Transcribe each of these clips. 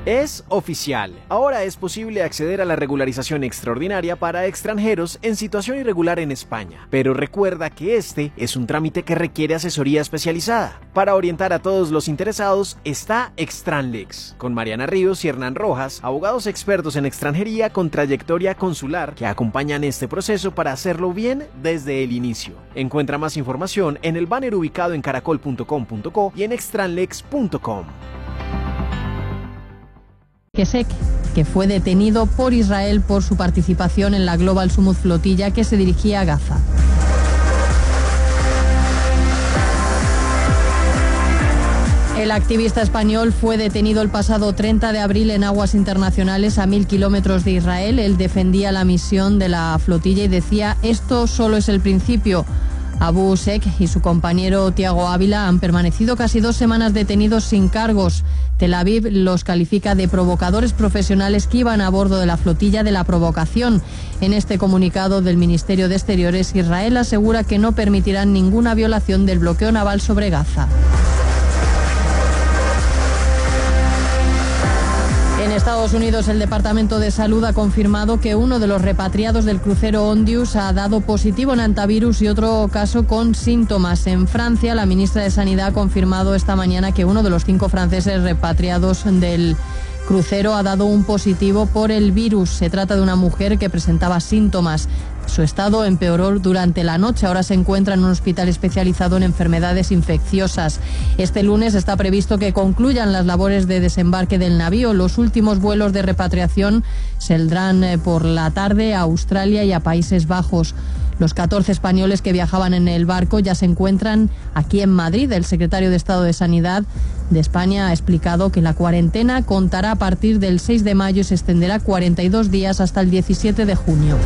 Es oficial. Ahora es posible acceder a la regularización extraordinaria para extranjeros en situación irregular en España. Pero recuerda que este es un trámite que requiere asesoría especializada. Para orientar a todos los interesados está Extranlex, con Mariana Ríos y Hernán Rojas, abogados expertos en extranjería con trayectoria consular que acompañan este proceso para hacerlo bien desde el inicio. Encuentra más información en el banner ubicado en caracol.com.co y en extranlex.com. Kesek, que fue detenido por Israel por su participación en la Global Summit flotilla que se dirigía a Gaza. El activista español fue detenido el pasado 30 de abril en aguas internacionales a 1000 kilómetros de Israel. Él defendía la misión de la flotilla y decía: esto solo es el principio. Abu Sek y su compañero Tiago Ávila han permanecido casi 2 semanas detenidos sin cargos. Tel Aviv los califica de provocadores profesionales que iban a bordo de la flotilla de la provocación. En este comunicado del Ministerio de Exteriores, Israel asegura que no permitirán ninguna violación del bloqueo naval sobre Gaza. En Estados Unidos, el Departamento de Salud ha confirmado que uno de los repatriados del crucero Ondius ha dado positivo en antivirus y otro caso con síntomas. En Francia, la ministra de Sanidad ha confirmado esta mañana que uno de los 5 franceses repatriados del crucero ha dado un positivo por el virus. Se trata de una mujer que presentaba síntomas. Su estado empeoró durante la noche. Ahora se encuentra en un hospital especializado en enfermedades infecciosas. Este lunes está previsto que concluyan las labores de desembarque del navío. Los últimos vuelos de repatriación saldrán por la tarde a Australia y a Países Bajos. Los 14 españoles que viajaban en el barco ya se encuentran aquí en Madrid. El secretario de Estado de Sanidad de España ha explicado que la cuarentena contará a partir del 6 de mayo y se extenderá 42 días hasta el 17 de junio.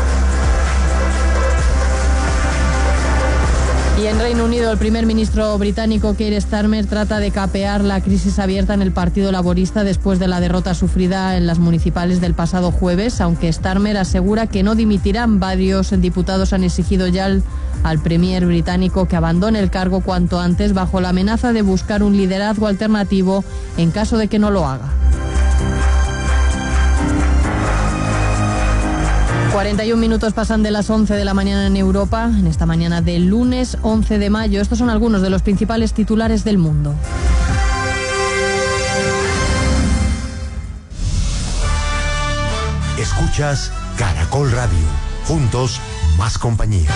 Y en Reino Unido, el primer ministro británico Keir Starmer trata de capear la crisis abierta en el Partido Laborista después de la derrota sufrida en las municipales del pasado jueves, aunque Starmer asegura que no dimitirán. Varios diputados han exigido ya al premier británico que abandone el cargo cuanto antes, bajo la amenaza de buscar un liderazgo alternativo en caso de que no lo haga. 41 minutos pasan de las 11 de la mañana en Europa, en esta mañana del lunes 11 de mayo. Estos son algunos de los principales titulares del mundo. Escuchas Caracol Radio. Juntos, más compañía.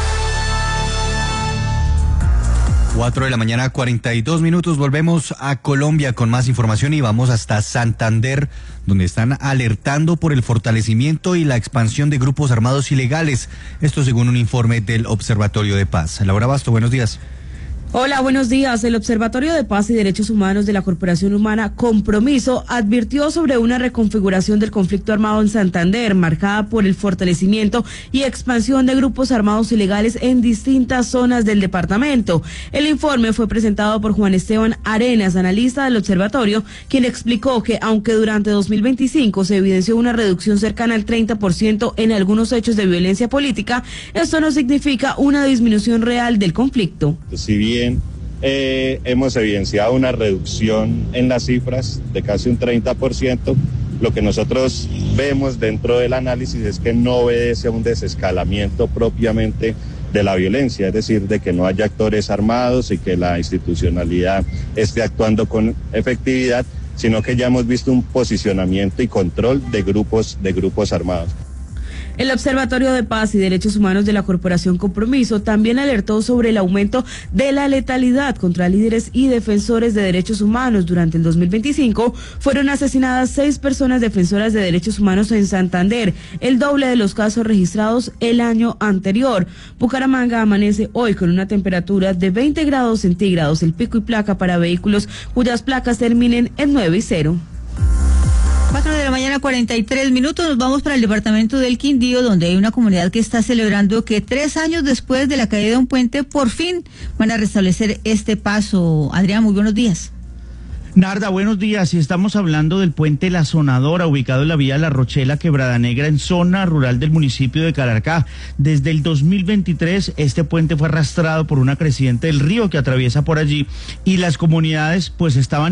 4 de la mañana, 42 minutos. Volvemos a Colombia con más información y vamos hasta Santander, donde están alertando por el fortalecimiento y la expansión de grupos armados ilegales. Esto según un informe del Observatorio de Paz. Laura Basto, buenos días. Hola, buenos días. El Observatorio de Paz y Derechos Humanos de la Corporación Humana Compromiso advirtió sobre una reconfiguración del conflicto armado en Santander, marcada por el fortalecimiento y expansión de grupos armados ilegales en distintas zonas del departamento. El informe fue presentado por Juan Esteban Arenas, analista del observatorio, quien explicó que aunque durante 2025 se evidenció una reducción cercana al 30% en algunos hechos de violencia política, esto no significa una disminución real del conflicto. Si bien hemos evidenciado una reducción en las cifras de casi un 30%, lo que nosotros vemos dentro del análisis es que no obedece a un desescalamiento propiamente de la violencia, es decir, de que no haya actores armados y que la institucionalidad esté actuando con efectividad, sino que ya hemos visto un posicionamiento y control de grupos armados. El Observatorio de Paz y Derechos Humanos de la Corporación Compromiso también alertó sobre el aumento de la letalidad contra líderes y defensores de derechos humanos. Durante el 2025 fueron asesinadas 6 personas defensoras de derechos humanos en Santander, el doble de los casos registrados el año anterior. Bucaramanga amanece hoy con una temperatura de 20 grados centígrados, el pico y placa para vehículos cuyas placas terminen en 9 y 0. 4 de la mañana, 43 minutos, nos vamos para el departamento del Quindío, donde hay una comunidad que está celebrando que 3 años después de la caída de un puente, por fin van a restablecer este paso. Adrián, muy buenos días. Narda, buenos días. Y estamos hablando del puente La Sonadora, ubicado en la vía La Rochela, Quebrada Negra, en zona rural del municipio de Calarcá. Desde el 2023, este puente fue arrastrado por una creciente del río que atraviesa por allí y las comunidades pues estaban